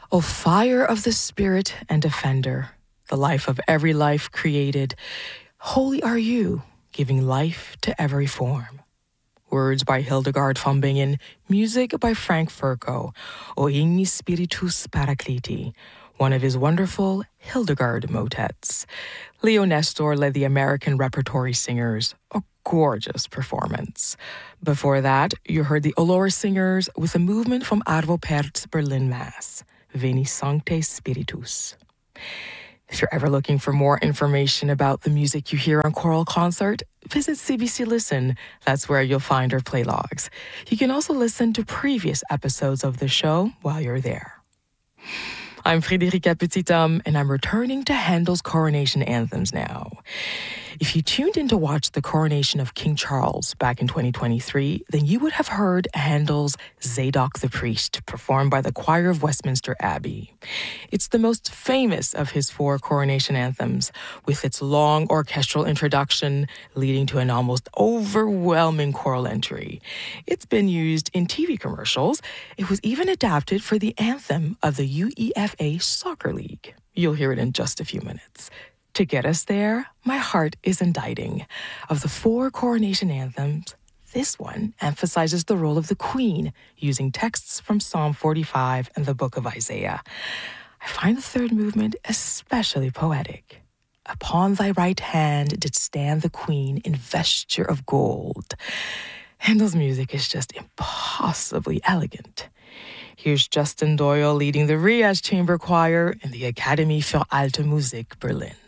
O fire of the Spirit and defender, the life of every life created, holy are you, giving life to every form. Words by Hildegard von Bingen, music by Frank Furco, O Igni Spiritus Paracliti, one of his wonderful Hildegard motets. Leo Nestor led the American Repertory Singers, a gorgeous performance. Before that, you heard the Olor Singers with a movement from Arvo Pärt's Berlin Mass, Veni Sancte Spiritus. If you're ever looking for more information about the music you hear on Choral Concert, visit CBC Listen. That's where you'll find our play logs. You can also listen to previous episodes of the show while you're there. I'm Frédérica Petithomme, and I'm returning to Handel's coronation anthems now. If you tuned in to watch the coronation of King Charles back in 2023, then you would have heard Handel's Zadok the Priest, performed by the choir of Westminster Abbey. It's the most famous of his 4 coronation anthems, with its long orchestral introduction leading to an almost overwhelming choral entry. It's been used in TV commercials. It was even adapted for the anthem of the UEFA Soccer League. You'll hear it in just a few minutes. To get us there, my heart is inditing. Of the 4 coronation anthems, this one emphasizes the role of the Queen, using texts from Psalm 45 and the book of Isaiah. I find the 3rd movement especially poetic. Upon thy right hand did stand the Queen in vesture of gold. Handel's music is just impossibly elegant. Here's Justin Doyle leading the Rias Chamber Choir in the Académie für Alte Musik, Berlin.